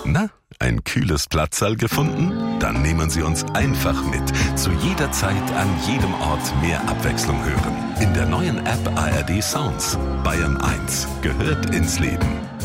Na, ein kühles Platzsal gefunden? Dann nehmen Sie uns einfach mit. Zu jeder Zeit, an jedem Ort mehr Abwechslung hören. In der neuen App ARD Sounds. Bayern 1 gehört ins Leben.